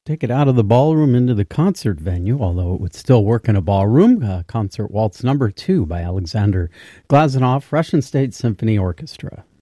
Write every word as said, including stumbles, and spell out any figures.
Take it out of the ballroom into the concert venue, although it would still work in a ballroom. Uh, Concert Waltz Number Two by Alexander Glazunov, Russian State Symphony Orchestra.